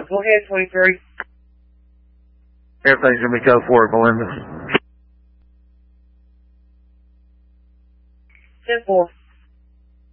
Go ahead, 23. Everything's going to be code forward, Melinda. 10-4.